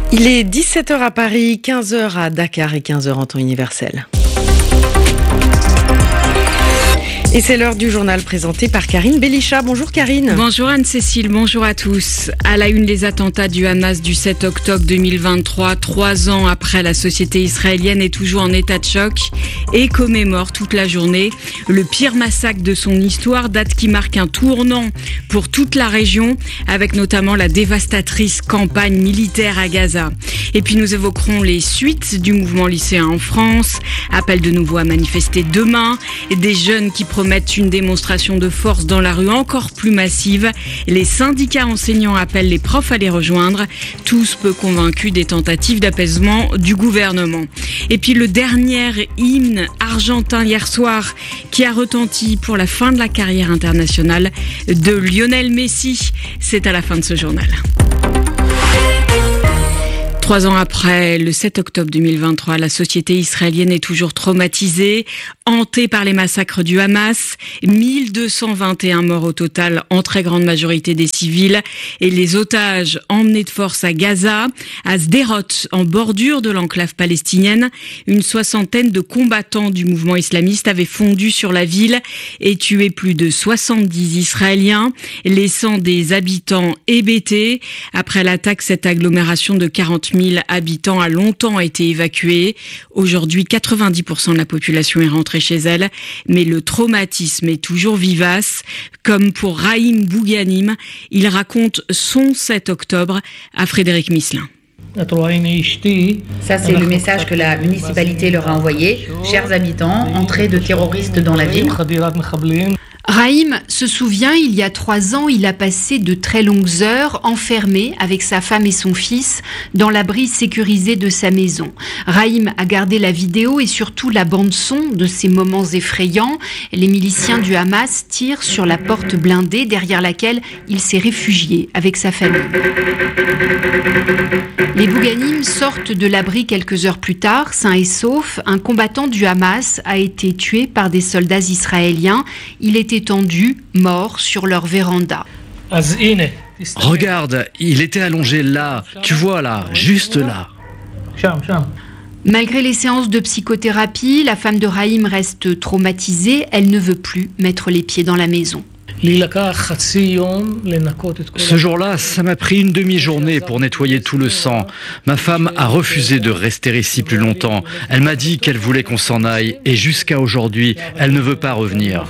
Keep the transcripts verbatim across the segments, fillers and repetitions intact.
Il est dix-sept heures à Paris, quinze heures à Dakar et quinze heures en temps universel. Et c'est l'heure du journal présenté par Karine Belisha. Bonjour Karine. Bonjour Anne-Cécile, bonjour à tous. À la une, les attentats du Hamas du sept octobre deux mille vingt-trois, trois ans après, la société israélienne est toujours en état de choc et commémore toute la journée le pire massacre de son histoire, date qui marque un tournant pour toute la région, avec notamment la dévastatrice campagne militaire à Gaza. Et puis nous évoquerons les suites du mouvement lycéen en France, appel de nouveau à manifester demain, et des jeunes qui promettent une démonstration de force dans la rue encore plus massive. Les syndicats enseignants appellent les profs à les rejoindre, tous peu convaincus des tentatives d'apaisement du gouvernement. Et puis le dernier hymne argentin hier soir qui a retenti pour la fin de la carrière internationale de Lionel Messi. C'est à la fin de ce journal. Trois ans après, le sept octobre deux mille vingt-trois, la société israélienne est toujours traumatisée, hantée par les massacres du Hamas, mille deux cent vingt et un morts au total, en très grande majorité des civils, et les otages emmenés de force à Gaza, à Sderot, en bordure de l'enclave palestinienne. Une soixantaine de combattants du mouvement islamiste avaient fondu sur la ville et tué plus de soixante-dix Israéliens, laissant des habitants hébétés. Après l'attaque, cette agglomération de quarante mille habitants a longtemps été évacuée. Aujourd'hui, quatre-vingt-dix pour cent de la population est rentrée chez elle, mais le traumatisme est toujours vivace. Comme pour Raïm Bouganim, il raconte son sept octobre à Frédéric Misselin. Ça, c'est le message que la municipalité leur a envoyé. Chers habitants, entrée de terroristes dans la ville. Raïm se souvient, il y a trois ans, il a passé de très longues heures enfermé avec sa femme et son fils dans l'abri sécurisé de sa maison. Raïm a gardé la vidéo et surtout la bande-son de ces moments effrayants. Les miliciens du Hamas tirent sur la porte blindée derrière laquelle il s'est réfugié avec sa famille. Les Bouganim sortent de l'abri quelques heures plus tard, sains et saufs. Un combattant du Hamas a été tué par des soldats israéliens. Il était tendu, mort sur leur véranda. Regarde, il était allongé là, tu vois là, juste là. Malgré les séances de psychothérapie, la femme de Raïm reste traumatisée. Elle ne veut plus mettre les pieds dans la maison. Ce jour-là, ça m'a pris une demi-journée pour nettoyer tout le sang. Ma femme a refusé de rester ici plus longtemps. Elle m'a dit qu'elle voulait qu'on s'en aille et jusqu'à aujourd'hui, elle ne veut pas revenir.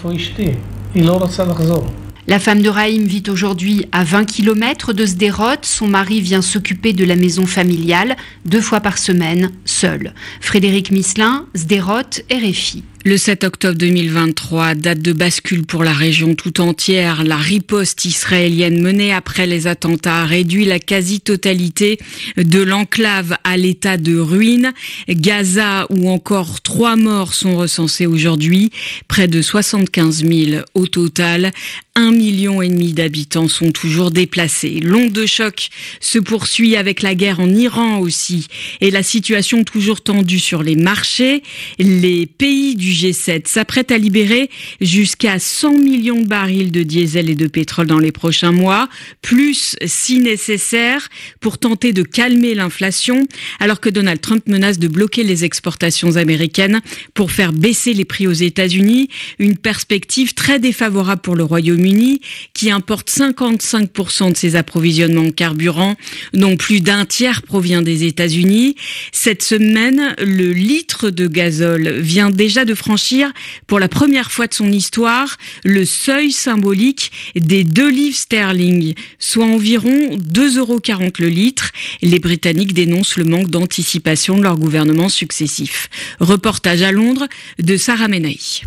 La femme de Raïm vit aujourd'hui à vingt kilomètres de Sderot. Son mari vient s'occuper de la maison familiale deux fois par semaine, seul. Frédéric Misselin, Sderot, R F I. Le sept octobre deux mille vingt-trois, date de bascule pour la région tout entière. La riposte israélienne menée après les attentats a réduit la quasi-totalité de l'enclave à l'état de ruine. Gaza, où encore trois morts sont recensés aujourd'hui, près de soixante-quinze mille au total. Un million et demi d'habitants sont toujours déplacés. L'onde de choc se poursuit avec la guerre en Iran aussi et la situation toujours tendue sur les marchés. Les pays du G sept s'apprête à libérer jusqu'à cent millions de barils de diesel et de pétrole dans les prochains mois, plus si nécessaire pour tenter de calmer l'inflation, alors que Donald Trump menace de bloquer les exportations américaines pour faire baisser les prix aux États-Unis. Une perspective très défavorable pour le Royaume-Uni, qui importe cinquante-cinq pour cent de ses approvisionnements en carburant, dont plus d'un tiers provient des États-Unis. Cette semaine, le litre de gazole vient déjà de franchir pour la première fois de son histoire le seuil symbolique des deux livres sterling, soit environ deux euros quarante le litre. Les Britanniques dénoncent le manque d'anticipation de leurs gouvernements successifs. Reportage à Londres de Sarah Menahi.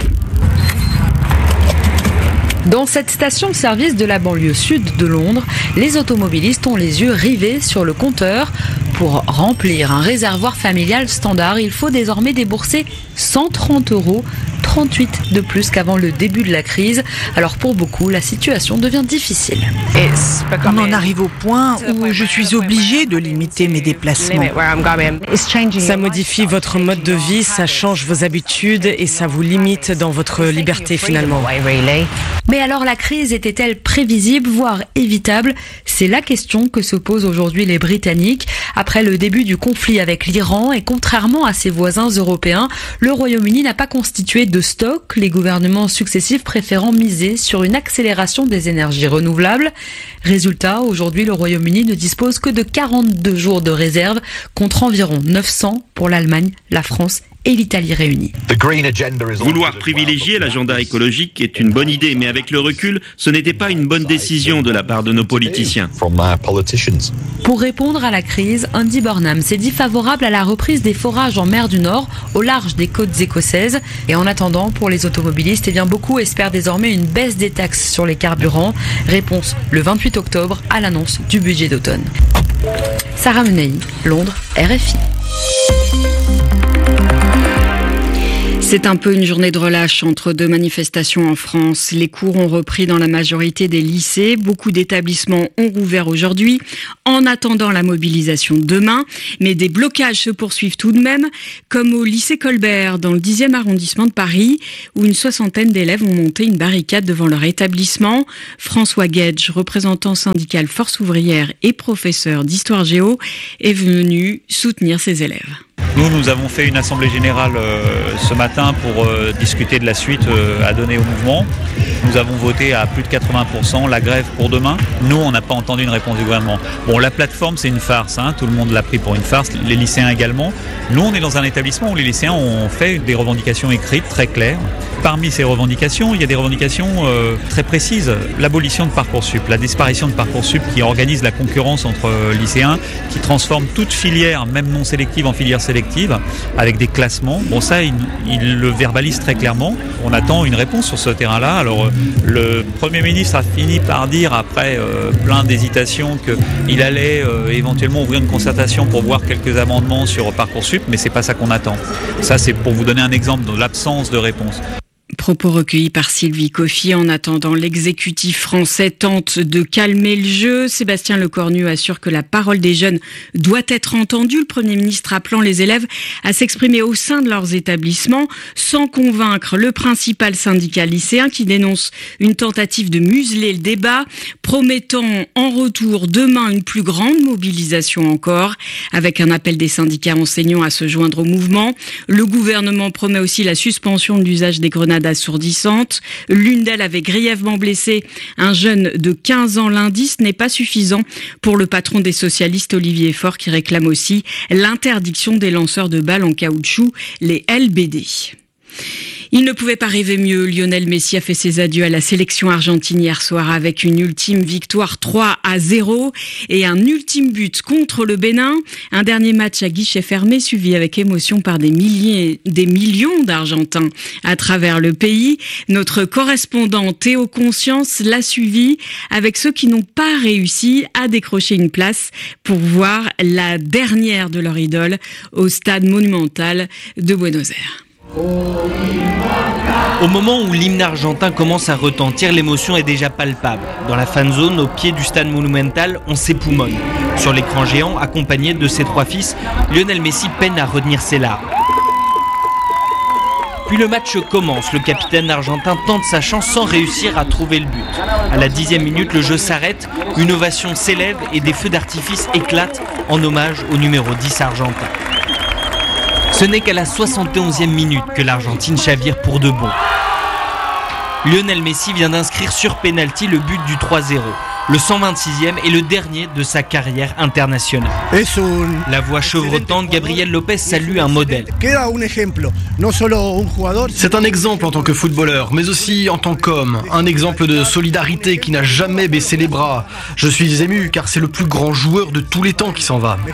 Dans cette station-service de la banlieue sud de Londres, les automobilistes ont les yeux rivés sur le compteur. Pour remplir un réservoir familial standard, il faut désormais débourser cent trente euros, trente-huit de plus qu'avant le début de la crise. Alors pour beaucoup, la situation devient difficile. On en arrive au point où je suis obligée de limiter mes déplacements. Ça modifie votre mode de vie, ça change vos habitudes et ça vous limite dans votre liberté finalement. Mais alors la crise était-elle prévisible, voire évitable ? C'est la question que se posent aujourd'hui les Britanniques. Après le début du conflit avec l'Iran et contrairement à ses voisins européens, le Royaume-Uni n'a pas constitué de stock, les gouvernements successifs préférant miser sur une accélération des énergies renouvelables. Résultat, aujourd'hui le Royaume-Uni ne dispose que de quarante-deux jours de réserve contre environ neuf cents pour l'Allemagne, la France et l'Italie réunis. Vouloir privilégier l'agenda écologique est une bonne idée, mais avec le recul, ce n'était pas une bonne décision de la part de nos politiciens. Pour répondre à la crise, Andy Burnham s'est dit favorable à la reprise des forages en mer du Nord, au large des côtes écossaises. Et en attendant, pour les automobilistes, eh bien, beaucoup espèrent désormais une baisse des taxes sur les carburants. Réponse le vingt-huit octobre à l'annonce du budget d'automne. Sarah Menei, Londres, R F I. C'est un peu une journée de relâche entre deux manifestations en France. Les cours ont repris dans la majorité des lycées. Beaucoup d'établissements ont rouvert aujourd'hui, en attendant la mobilisation demain. Mais des blocages se poursuivent tout de même, comme au lycée Colbert, dans le dixième arrondissement de Paris, où une soixantaine d'élèves ont monté une barricade devant leur établissement. François Guedge, représentant syndical Force ouvrière et professeur d'histoire géo, est venu soutenir ses élèves. Nous, nous avons fait une assemblée générale euh, ce matin pour euh, discuter de la suite euh, à donner au mouvement. Nous avons voté à plus de quatre-vingts pour cent la grève pour demain. Nous, on n'a pas entendu une réponse du gouvernement. Bon, la plateforme, c'est une farce, hein. Tout le monde l'a pris pour une farce, les lycéens également. Nous, on est dans un établissement où les lycéens ont fait des revendications écrites très claires. Parmi ces revendications, il y a des revendications euh, très précises. L'abolition de Parcoursup, la disparition de Parcoursup qui organise la concurrence entre euh, lycéens, qui transforme toute filière, même non sélective, en filière sélective, avec des classements. Bon, ça, il, il le verbalise très clairement. On attend une réponse sur ce terrain-là. Alors, euh, le Premier ministre a fini par dire, après euh, plein d'hésitations, qu'il allait euh, éventuellement ouvrir une concertation pour voir quelques amendements sur Parcoursup, mais c'est pas ça qu'on attend. Ça, c'est pour vous donner un exemple de l'absence de réponse. Propos recueillis par Sylvie Coffy. En attendant, l'exécutif français tente de calmer le jeu. Sébastien Lecornu assure que la parole des jeunes doit être entendue. Le Premier ministre appelant les élèves à s'exprimer au sein de leurs établissements sans convaincre le principal syndicat lycéen qui dénonce une tentative de museler le débat, promettant en retour demain une plus grande mobilisation encore, avec un appel des syndicats enseignants à se joindre au mouvement. Le gouvernement promet aussi la suspension de l'usage des grenades assourdissantes. L'une d'elles avait grièvement blessé un jeune de quinze ans lundi. Ce n'est pas suffisant pour le patron des socialistes, Olivier Faure, qui réclame aussi l'interdiction des lanceurs de balles en caoutchouc, les L B D. Il ne pouvait pas rêver mieux. Lionel Messi a fait ses adieux à la sélection argentine hier soir avec une ultime victoire trois à zéro et un ultime but contre le Bénin. Un dernier match à guichet fermé suivi avec émotion par des milliers, des millions d'Argentins à travers le pays. Notre correspondant Théo Conscience l'a suivi avec ceux qui n'ont pas réussi à décrocher une place pour voir la dernière de leur idole au stade monumental de Buenos Aires. Au moment où l'hymne argentin commence à retentir, l'émotion est déjà palpable. Dans la fan zone, au pied du stade monumental, on s'époumonne. Sur l'écran géant, accompagné de ses trois fils, Lionel Messi peine à retenir ses larmes. Puis le match commence. Le capitaine argentin tente sa chance sans réussir à trouver le but. À la dixième minute, le jeu s'arrête, une ovation s'élève et des feux d'artifice éclatent en hommage au numéro dix argentin. Ce n'est qu'à la soixante et onzième minute que l'Argentine chavire pour de bon. Lionel Messi vient d'inscrire sur pénalty le but du trois zéro. Le cent vingt-sixième est le dernier de sa carrière internationale. La voix chevrotante, Gabriel Lopez salue un modèle. C'est un exemple en tant que footballeur, mais aussi en tant qu'homme. Un exemple de solidarité qui n'a jamais baissé les bras. Je suis ému car c'est le plus grand joueur de tous les temps qui s'en va.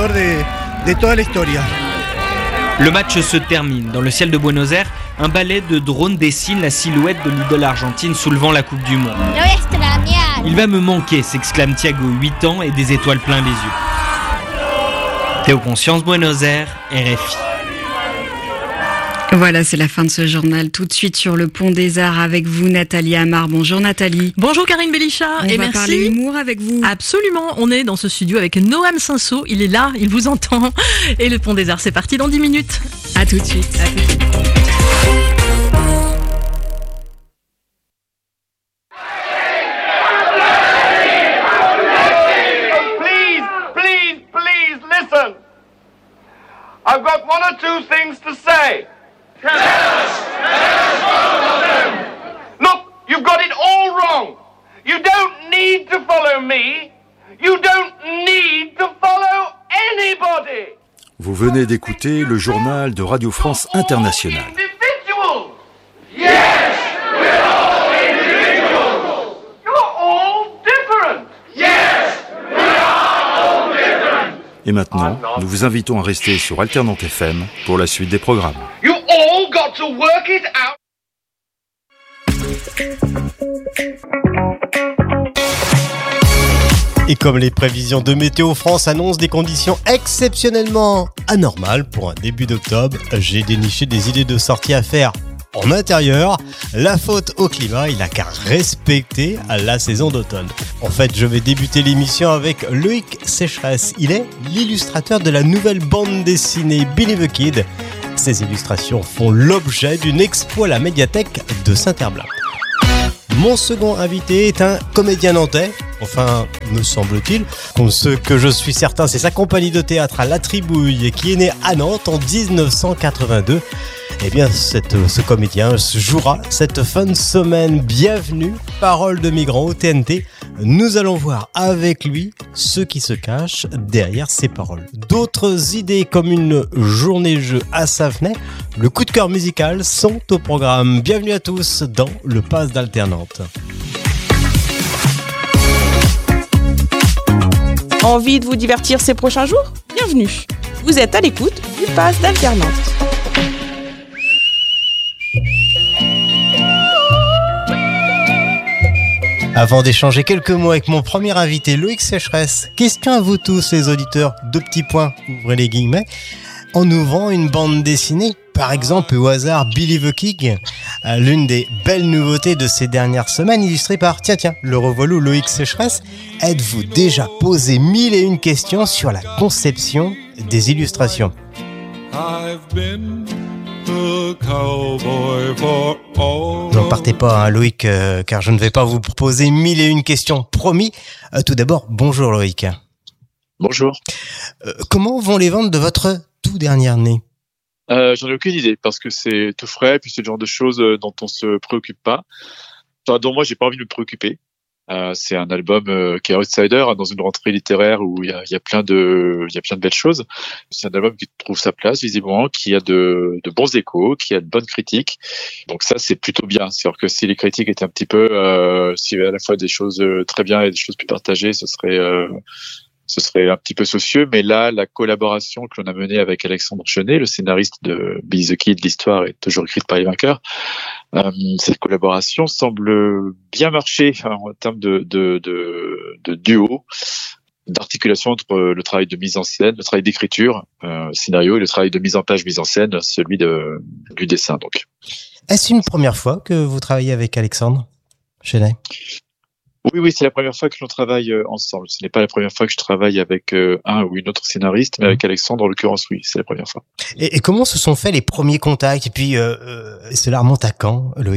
Le match se termine. Dans le ciel de Buenos Aires, un balai de drones dessine la silhouette de l'idole argentine soulevant la Coupe du Monde. Il va me manquer, s'exclame Thiago, huit ans et des étoiles plein les yeux. Théo Conscience, Buenos Aires, R F I. Voilà, c'est la fin de ce journal. Tout de suite sur le Pont des Arts avec vous, Nathalie Amar. Bonjour Nathalie. Bonjour Karine Belichat. On et va merci. parler humour avec vous. Absolument, on est dans ce studio avec Noam Sinsot. Il est là, il vous entend. Et le Pont des Arts, c'est parti dans dix minutes. À tout de suite. À tout de suite. Please, please, please listen. I've got one or two things to say. Tell us! Tell us all of them! Look, you've got it all wrong. You don't need to follow me. You don't need to follow anybody. Vous venez d'écouter le journal de Radio France Internationale. Individuals! Yes! We're all individuals! You're all different! Yes! We are all different! Et maintenant, nous vous invitons à rester sur Alternante F M pour la suite des programmes. You all got to work it out! Et comme les prévisions de Météo France annoncent des conditions exceptionnellement anormales pour un début d'octobre, j'ai déniché des idées de sortie à faire en intérieur. La faute au climat, il n'a qu'à respecter la saison d'automne. En fait, je vais débuter l'émission avec Loïc Sécheresse. Il est l'illustrateur de la nouvelle bande dessinée Billy the Kid. Ces illustrations font l'objet d'une expo à la médiathèque de Saint-Herblain. Mon second invité est un comédien nantais, enfin, me semble-t-il. Ce que je suis certain, c'est sa compagnie de théâtre à La Tribouille, qui est née à Nantes en dix-neuf cent quatre-vingt-deux. Eh bien, cette, ce comédien jouera cette fin de semaine. Bienvenue, Parole de migrants au T N T. Nous allons voir avec lui ce qui se cache derrière ces paroles. D'autres idées comme une journée-jeu à Savenay, le coup de cœur musical sont au programme. Bienvenue à tous dans le Pass d'Alternante. Envie de vous divertir ces prochains jours ? Bienvenue. Vous êtes à l'écoute du Pass d'Alternante. Avant d'échanger quelques mots avec mon premier invité, Loïc Sécheresse, question à vous tous les auditeurs, deux petits points, ouvrez les guillemets. En ouvrant une bande dessinée, par exemple au hasard Billy the Kid, l'une des belles nouveautés de ces dernières semaines, illustrée par, tiens tiens, le revoilà Loïc Sécheresse, êtes-vous déjà posé mille et une questions sur la conception des illustrations ? I've been a cowboy for all. N'en partez pas, hein, Loïc, euh, car je ne vais pas vous proposer mille et une questions, promis. Euh, tout d'abord, bonjour Loïc. Bonjour. Euh, comment vont les ventes de votre tout dernier né ? euh, J'en ai aucune idée, parce que c'est tout frais, puis c'est le genre de choses dont on se préoccupe pas. Enfin, dont moi, j'ai pas envie de me préoccuper. Euh, c'est un album euh, qui est outsider, hein, dans une rentrée littéraire où il y a, y a plein de, il y a plein de belles choses. C'est un album qui trouve sa place visiblement, qui a de, de bons échos, qui a de bonnes critiques. Donc ça, c'est plutôt bien. C'est-à-dire que si les critiques étaient un petit peu, euh, s'il y avait à la fois des choses euh, très bien et des choses plus partagées, ce serait, euh, ce serait un petit peu saucieux. Mais là, la collaboration que l'on a menée avec Alexandre Chenet, le scénariste de Billy the Kid, l'histoire est toujours écrite par les vainqueurs. Euh, cette collaboration semble bien marcher, hein, en termes de, de, de, de duo, d'articulation entre le travail de mise en scène, le travail d'écriture, euh, scénario, et le travail de mise en page, mise en scène, celui de, du dessin. Donc, est-ce une première fois que vous travaillez avec Alexandre Chenet ? Oui, oui, c'est la première fois que l'on travaille euh, ensemble. Ce n'est pas la première fois que je travaille avec euh, un ou une autre scénariste, mais avec Alexandre, en l'occurrence, oui, c'est la première fois. Et, et comment se sont faits les premiers contacts ? Et puis, euh, euh, cela remonte à quand, Loïc ?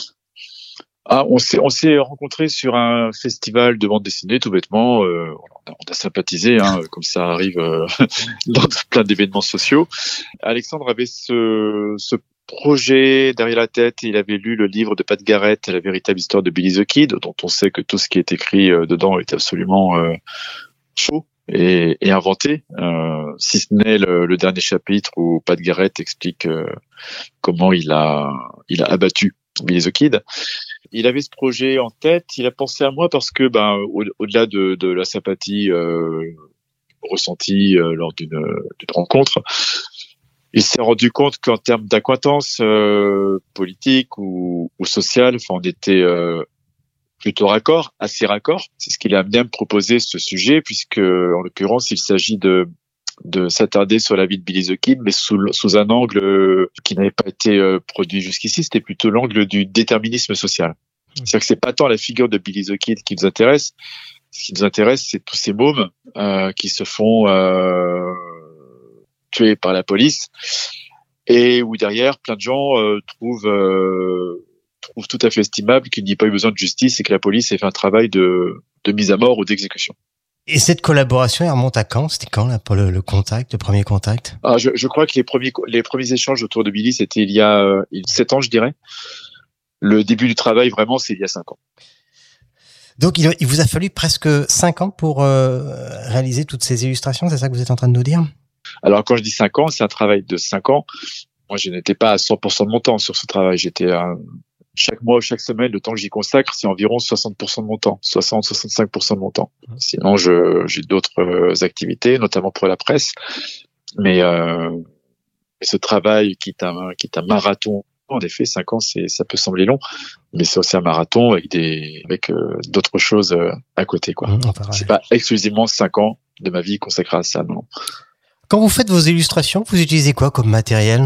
Ah, on s'est on s'est rencontrés sur un festival de bande dessinée, tout bêtement. Euh, on, a, on a sympathisé, hein, comme ça arrive euh, dans plein d'événements sociaux. Alexandre avait ce, ce projet derrière la tête. Il avait lu le livre de Pat Garrett, La véritable histoire de Billy the Kid, dont on sait que tout ce qui est écrit euh, dedans est absolument euh, faux et, et inventé, euh, si ce n'est le, le dernier chapitre où Pat Garrett explique euh, comment il a il a abattu Billy the Kid. Il avait ce projet en tête, il a pensé à moi parce que, ben, au, au-delà de, de la sympathie euh, ressentie euh, lors d'une, d'une rencontre, il s'est rendu compte qu'en termes d'acquaintance euh, politique ou, ou sociale, enfin, on était euh, plutôt raccord, assez raccord. C'est ce qu'il a amené à me proposer ce sujet, puisque, en l'occurrence, il s'agit de de s'attarder sur la vie de Billy the Kid, mais sous, sous un angle qui n'avait pas été euh, produit jusqu'ici. C'était plutôt l'angle du déterminisme social. C'est-à-dire que c'est pas tant la figure de Billy the Kid qui nous intéresse. Ce qui nous intéresse, c'est tous ces mômes euh, qui se font euh, tuer par la police et où derrière, plein de gens euh, trouvent, euh, trouvent tout à fait estimable qu'il n'y ait pas eu besoin de justice et que la police ait fait un travail de, de mise à mort ou d'exécution. Et cette collaboration, elle remonte à quand? C'était quand là, pour le, le contact, le premier contact? Ah, je, je crois que les premiers, les premiers échanges autour de Billy, c'était il y a euh, sept ans, je dirais. Le début du travail, vraiment, c'est il y a cinq ans. Donc, il, il vous a fallu presque cinq ans pour euh, réaliser toutes ces illustrations, c'est ça que vous êtes en train de nous dire? Alors, quand je dis cinq ans, c'est un travail de cinq ans. Moi, je n'étais pas à cent pour cent de mon temps sur ce travail. J'étais à, chaque mois ou chaque semaine, le temps que j'y consacre, c'est environ soixante pour cent de mon temps, soixante à soixante-cinq pour cent de mon temps. Sinon, je, j'ai d'autres activités, notamment pour la presse. Mais, euh, ce travail qui est un, qui est un marathon, en effet, cinq ans, c'est, ça peut sembler long, mais c'est aussi un marathon avec des, avec euh, d'autres choses euh, à côté, quoi. Mmh, c'est pas exclusivement cinq ans de ma vie consacrée à ça, non. Quand vous faites vos illustrations, vous utilisez quoi comme matériel?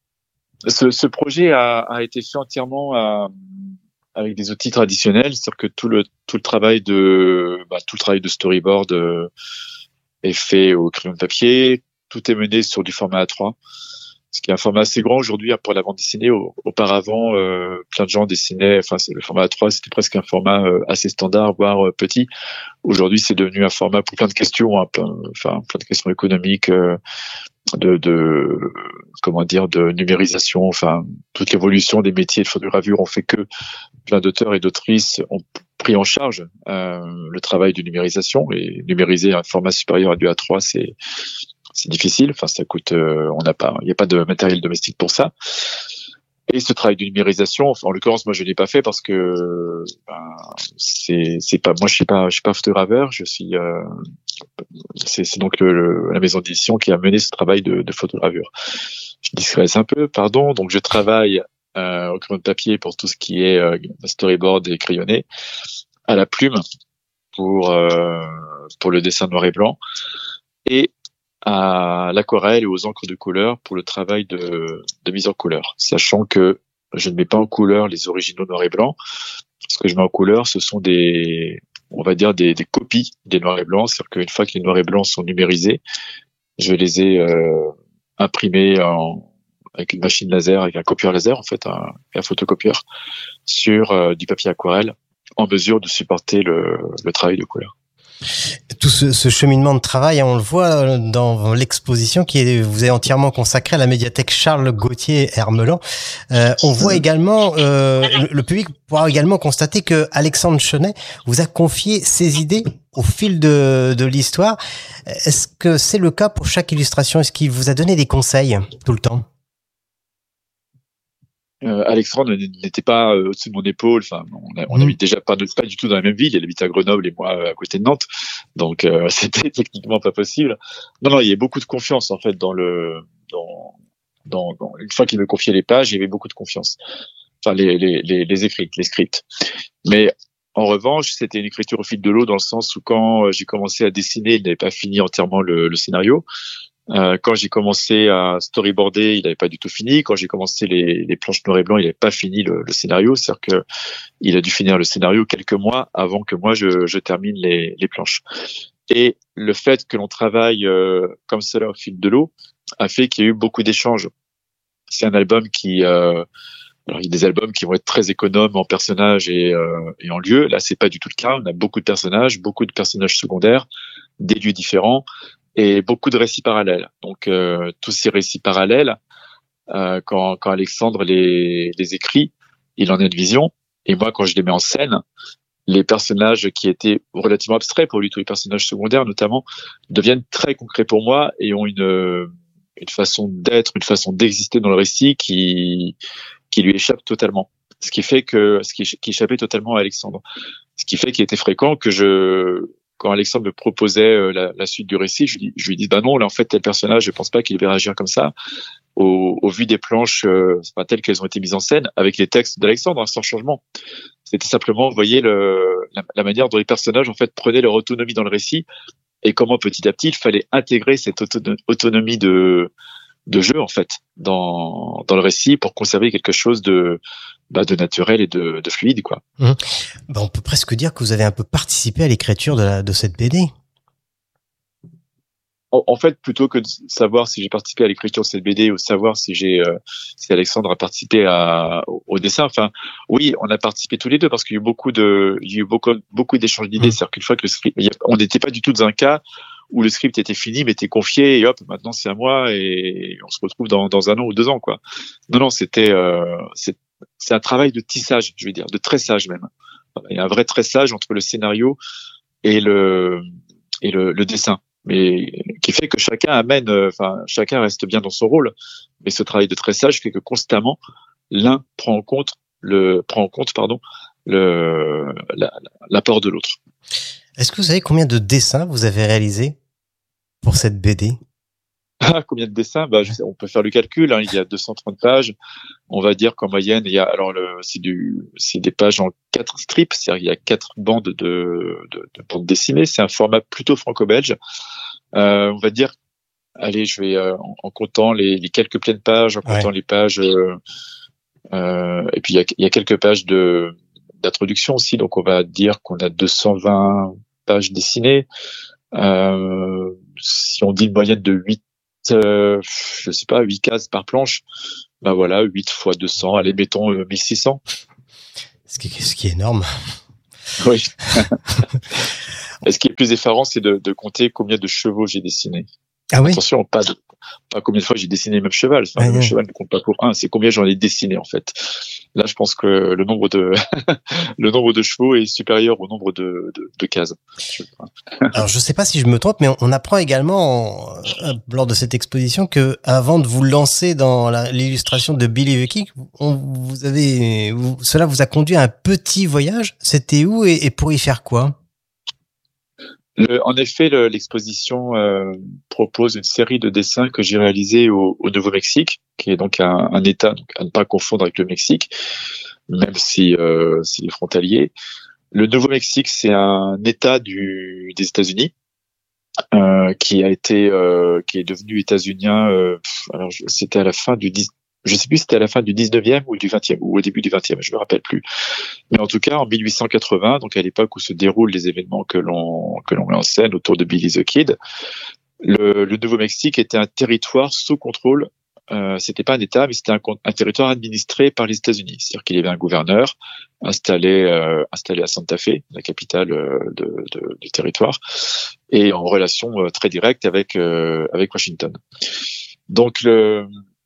Ce, ce projet a, a été fait entièrement à, avec des outils traditionnels, c'est-à-dire que tout le tout le travail de bah, tout le travail de storyboard euh, est fait au crayon de papier. Tout est mené sur du format A trois. Ce qui est un format assez grand aujourd'hui pour la bande dessinée. Auparavant, euh, plein de gens dessinaient, enfin, c'est le format A trois, c'était presque un format euh, assez standard, voire euh, petit. Aujourd'hui, c'est devenu un format pour plein de questions, hein, plein, enfin, plein de questions économiques, euh, de, de, comment dire, de numérisation, enfin, toute l'évolution des métiers de photogravure ont fait que plein d'auteurs et d'autrices ont pris en charge euh, le travail de numérisation, et numériser un format supérieur à du A trois, c'est c'est difficile. Enfin, ça coûte. Euh, on n'a pas. Il n'y a pas de matériel domestique pour ça. Et ce travail de numérisation, enfin, en l'occurrence, moi, je l'ai pas fait parce que ben, c'est c'est pas. Moi, je suis pas. Je suis pas photograveur. Je suis. Euh, c'est, c'est donc le, le, la maison d'édition qui a mené ce travail de, de photogravure. Je digresse un peu, pardon. Donc, je travaille euh, au crayon de papier pour tout ce qui est euh, storyboard et crayonné, à la plume pour euh, pour le dessin noir et blanc, et à l'aquarelle et aux encres de couleur pour le travail de, de mise en couleur, sachant que je ne mets pas en couleur les originaux noir et blanc. Ce que je mets en couleur, ce sont des, on va dire des, des copies des noirs et blancs, c'est-à-dire qu'une fois que les noirs et blancs sont numérisés, je les ai euh, imprimés en, avec une machine laser, avec un copieur laser en fait, un, un photocopieur, sur euh, du papier aquarelle, en mesure de supporter le, le travail de couleur. Tout ce, ce cheminement de travail, on le voit dans l'exposition qui est, vous est entièrement consacrée à la médiathèque Charles Gauthier Hermelan. Euh, on voit également, euh, le, le public pourra également constater que Alexandre Chenet vous a confié ses idées au fil de, de l'histoire. Est-ce que c'est le cas pour chaque illustration? Est-ce qu'il vous a donné des conseils tout le temps? Euh, Alexandre n'était pas euh, au-dessus de mon épaule. Enfin, on, a, on habite déjà pas, pas du tout dans la même ville. Il habite à Grenoble et moi euh, à côté de Nantes, donc euh, c'était techniquement pas possible. Non, non, il y avait beaucoup de confiance en fait dans le, dans, dans, dans une fois qu'il me confiait les pages, il y avait beaucoup de confiance. Enfin, les, les, les, les écrits, les scripts. Mais en revanche, c'était une écriture au fil de l'eau dans le sens où quand j'ai commencé à dessiner, il n'avait pas fini entièrement le, le scénario. Euh, quand j'ai commencé à storyboarder, il n'avait pas du tout fini. Quand j'ai commencé les, les planches noir et blanc, il n'avait pas fini le, le scénario. C'est-à-dire que il a dû finir le scénario quelques mois avant que moi je, je termine les, les planches. Et le fait que l'on travaille euh, comme cela au fil de l'eau a fait qu'il y a eu beaucoup d'échanges. C'est un album qui, euh, alors il y a des albums qui vont être très économes en personnages et, euh, et en lieux. Là, c'est pas du tout le cas. On a beaucoup de personnages, beaucoup de personnages secondaires, des lieux différents, et beaucoup de récits parallèles. Donc, euh, tous ces récits parallèles, euh, quand, quand Alexandre les, les écrit, il en a une vision. Et moi, quand je les mets en scène, les personnages qui étaient relativement abstraits pour lui, tous les personnages secondaires notamment, deviennent très concrets pour moi et ont une, une façon d'être, une façon d'exister dans le récit qui, qui lui échappe totalement. Ce qui fait que, ce qui, qui échappait totalement à Alexandre. Ce qui fait qu'il était fréquent que je, quand Alexandre me proposait la, la suite du récit, je lui, je lui dis bah non, là en fait tel personnage, je pense pas qu'il va réagir comme ça. Au, au vu des planches, euh, c'est pas telles qu'elles ont été mises en scène avec les textes d'Alexandre, hein, sans changement. C'était simplement, vous voyez, le, la, la manière dont les personnages en fait prenaient leur autonomie dans le récit et comment petit à petit il fallait intégrer cette auto- autonomie de de jeu en fait dans dans le récit pour conserver quelque chose de bah, de naturel et de, de fluide quoi. Mmh. Bah, on peut presque dire que vous avez un peu participé à l'écriture de la de cette B D. En, en fait, plutôt que de savoir si j'ai participé à l'écriture de cette B D ou savoir si j'ai euh, si Alexandre a participé à au, au dessin, enfin oui, on a participé tous les deux parce qu'il y a eu beaucoup de il y a eu beaucoup beaucoup d'échanges d'idées, mmh. c'est-à-dire qu'une fois que le script, il y a, on n'était pas du tout dans un cas où le script était fini, mais était confié et hop, maintenant c'est à moi et on se retrouve dans dans un an ou deux ans quoi. Non non, c'était euh, c'est c'est un travail de tissage, je veux dire, de tressage même. Il y a un vrai tressage entre le scénario et le et le, le dessin, mais qui fait que chacun amène, enfin chacun reste bien dans son rôle. Mais ce travail de tressage fait que constamment l'un prend en compte le prend en compte pardon le la, l'apport de l'autre. Est-ce que vous savez combien de dessins vous avez réalisés pour cette B D? Ah, combien de dessins? Bah, je sais, on peut faire le calcul. Hein, il y a deux cent trente pages. On va dire qu'en moyenne, il y a alors le, c'est du, c'est des pages en quatre strips, c'est-à-dire il y a quatre bandes de, de, de bandes dessinées. C'est un format plutôt franco-belge. Euh, on va dire, allez, je vais euh, en, en comptant les, les quelques pleines pages, en comptant ouais. les pages, euh, euh, et puis il y a, il y a quelques pages de d'introduction aussi. Donc on va dire qu'on a deux cent vingt pages dessinées. Euh, si on dit une moyenne de huit Euh, je sais pas, huit cases par planche, ben voilà, huit fois deux cents, allez, mettons euh, mille six cents. Ce qui, ce qui est énorme. Oui. Et ce qui est plus effarant, c'est de, de compter combien de chevaux j'ai dessiné. Ah oui? Attention, pas, de, pas combien de fois j'ai dessiné le même cheval. Enfin, ah, le oui. cheval ne compte pas pour un, c'est combien j'en ai dessiné, en fait. Là, je pense que le nombre de, le nombre de chevaux est supérieur au nombre de, de, de cases. Alors, je sais pas si je me trompe, mais on apprend également, euh, lors de cette exposition, que avant de vous lancer dans la, l'illustration de Billy the Kid, on, vous avez, vous, cela vous a conduit à un petit voyage. C'était où et, et pour y faire quoi? Le, en effet, le, l'exposition euh, propose une série de dessins que j'ai réalisés au, au Nouveau-Mexique, qui est donc un, un État donc à ne pas confondre avec le Mexique, même si euh, c'est les frontaliers. Le Nouveau-Mexique, c'est un État du, des États-Unis euh, qui a été, euh, qui est devenu états-unien. Euh, alors c'était à la fin du dix, je sais plus si c'était à la fin du dix-neuvième ou du vingtième ou au début du vingtième, je me rappelle plus. Mais en tout cas, en mille huit cent quatre-vingts, donc à l'époque où se déroulent les événements que l'on que l'on met en scène autour de Billy the Kid, le, le Nouveau-Mexique était un territoire sous contrôle. Euh, c'était pas un État, mais c'était un, un territoire administré par les États-Unis. C'est-à-dire qu'il y avait un gouverneur installé euh, installé à Santa Fe, la capitale euh, de, de, du territoire, et en relation euh, très directe avec euh, avec Washington. Donc le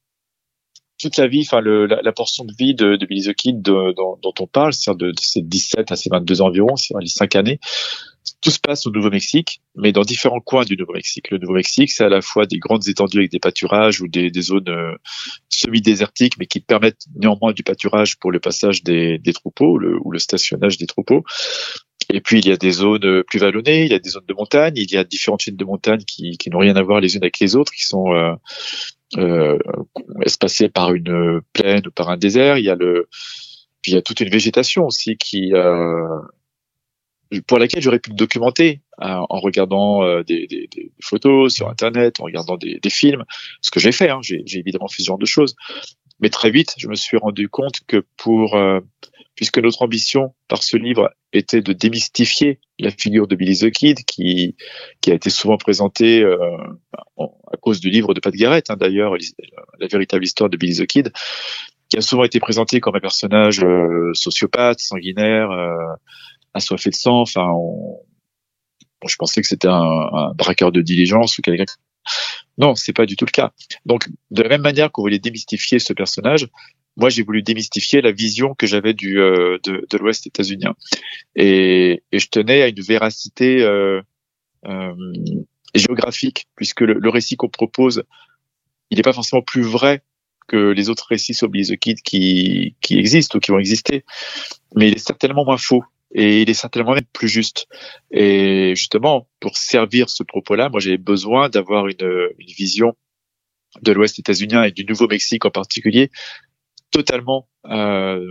toute la vie, enfin le, la, la portion de vie de, de Billy the Kid de, dont, dont on parle, c'est-à-dire de, de ses dix-sept à ses vingt-deux ans environ, c'est-à-dire les cinq années, tout se passe au Nouveau-Mexique, mais dans différents coins du Nouveau-Mexique. Le Nouveau-Mexique, c'est à la fois des grandes étendues avec des pâturages ou des, des zones euh, semi-désertiques, mais qui permettent néanmoins du pâturage pour le passage des, des troupeaux le, ou le stationnage des troupeaux. Et puis il y a des zones plus vallonnées, il y a des zones de montagne, il y a différentes chaînes de montagnes qui, qui n'ont rien à voir les unes avec les autres, qui sont euh, euh, espacées par une plaine ou par un désert. Il y a le, puis il y a toute une végétation aussi qui euh, pour laquelle j'aurais pu me documenter euh, en regardant euh, des, des, des photos sur Internet, en regardant des, des films, ce que j'ai fait. Hein, j'ai, j'ai évidemment fait ce genre de choses. Mais très vite, je me suis rendu compte que pour, euh, puisque notre ambition par ce livre était de démystifier la figure de Billy the Kid, qui qui a été souvent présentée euh, à cause du livre de Pat Garrett, hein, d'ailleurs, la véritable histoire de Billy the Kid, qui a souvent été présenté comme un personnage euh, sociopathe, sanguinaire, euh, assoiffé de sang. Enfin, on, bon, je pensais que c'était un, un braqueur de diligence ou quelqu'un. Non, c'est pas du tout le cas. Donc, de la même manière qu'on voulait démystifier ce personnage, moi, j'ai voulu démystifier la vision que j'avais du euh, de, de l'Ouest états-unien, et, et je tenais à une véracité euh, euh, géographique, puisque le, le récit qu'on propose, il n'est pas forcément plus vrai que les autres récits sur Billy the Kid qui qui existent ou qui ont existé, mais il est certainement moins faux. Et il est certainement même plus juste. Et justement, pour servir ce propos-là, moi, j'avais besoin d'avoir une, une vision de l'Ouest états-unien et du Nouveau-Mexique en particulier, totalement euh,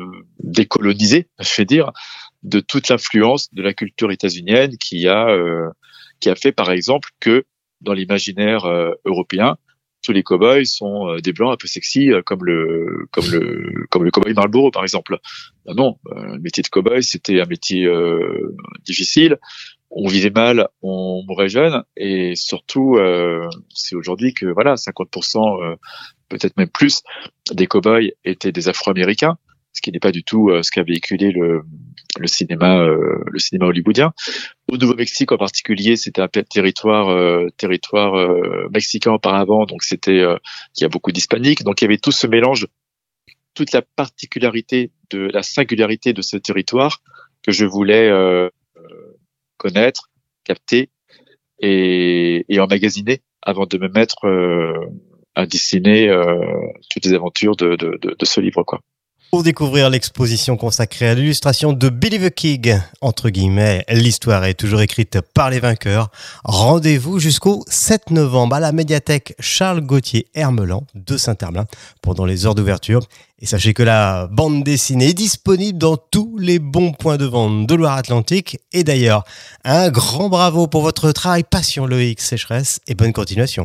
décolonisée, je vais dire, de toute l'influence de la culture états-unienne qui a euh, qui a fait par exemple que dans l'imaginaire euh, européen, tous les cow-boys sont euh, des blancs un peu sexy, euh, comme le comme le comme le cow-boy Marlboro par exemple. Ben non, euh, le métier de cow-boy c'était un métier euh, difficile. On vivait mal, on mourait jeune, et surtout euh, c'est aujourd'hui que voilà, cinquante pour cent, euh, peut-être même plus, des cow-boys étaient des Afro-Américains, ce qui n'est pas du tout euh, ce qu'a véhiculé le le cinéma euh, le cinéma hollywoodien. Au Nouveau-Mexique en particulier, c'était un territoire euh, territoire euh, mexicain auparavant, donc c'était euh, il y a beaucoup d'hispaniques, donc il y avait tout ce mélange, toute la particularité de la singularité de ce territoire que je voulais euh, connaître, capter et, et emmagasiner avant de me mettre euh, à dessiner euh, toutes les aventures de, de, de, de ce livre, quoi. Pour découvrir l'exposition consacrée à l'illustration de Billy the Kid, entre guillemets, l'histoire est toujours écrite par les vainqueurs. Rendez-vous jusqu'au sept novembre à la médiathèque Charles Gauthier Hermelan de Saint-Herblain pendant les heures d'ouverture. Et sachez que la bande dessinée est disponible dans tous les bons points de vente de Loire-Atlantique. Et d'ailleurs, un grand bravo pour votre travail passion, Loïc Sécheresse, et bonne continuation.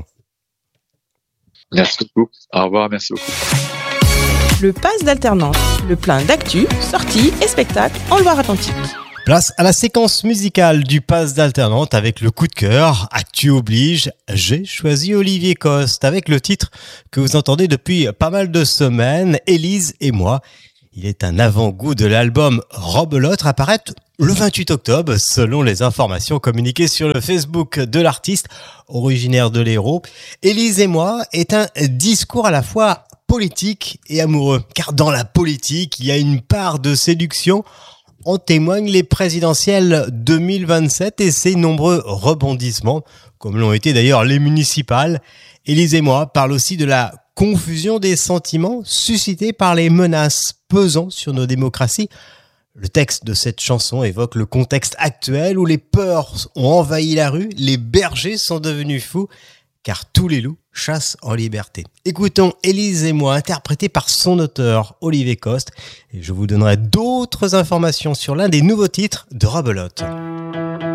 Merci beaucoup. Au revoir, merci beaucoup. Le Pass d'alternance, le plein d'actu, sorties et spectacles en Loire-Atlantique. Place à la séquence musicale du Pass d'alternante avec le coup de cœur. Actu oblige, j'ai choisi Olivier Coste avec le titre que vous entendez depuis pas mal de semaines, Élise et moi. Il est un avant-goût de l'album Robelote à paraître le vingt-huit octobre, selon les informations communiquées sur le Facebook de l'artiste originaire de l'Hérault. Élise et moi est un discours à la fois politique et amoureux, car dans la politique, il y a une part de séduction. En témoignent les présidentielles deux mille vingt-sept et ses nombreux rebondissements, comme l'ont été d'ailleurs les municipales. Élise et moi parlent aussi de la confusion des sentiments suscités par les menaces pesant sur nos démocraties. Le texte de cette chanson évoque le contexte actuel où les peurs ont envahi la rue, les bergers sont devenus fous, car tous les loups chassent en liberté. Écoutons Élise et moi, interprété par son auteur Olivier Coste, et je vous donnerai d'autres informations sur l'un des nouveaux titres de Robelote.